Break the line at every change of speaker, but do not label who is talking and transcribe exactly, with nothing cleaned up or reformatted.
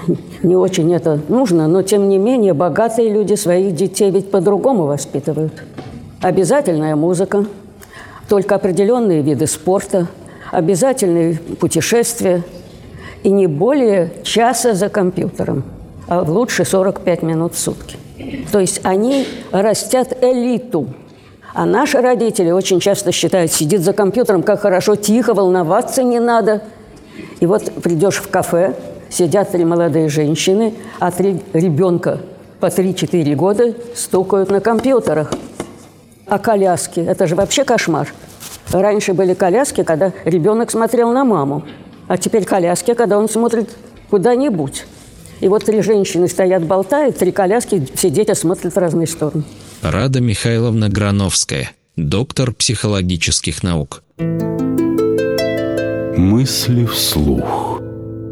не очень это нужно, но тем не менее богатые люди своих детей ведь по-другому воспитывают. Обязательная музыка, только определенные виды спорта, обязательные путешествия и не более часа за компьютером, а лучше сорок пять минут в сутки. То есть они растят элиту. А наши родители очень часто считают, сидит за компьютером, как хорошо, тихо, волноваться не надо. И вот придешь в кафе, сидят три молодые женщины, а три ребенка по три-четыре года стукают на компьютерах. А коляски – это же вообще кошмар. Раньше были коляски, когда ребенок смотрел на маму, а теперь коляски, когда он смотрит куда-нибудь. И вот три женщины стоят, болтают, три коляски, все дети смотрят в разные стороны.
Рада Михайловна Грановская, доктор психологических наук.
Мысли вслух.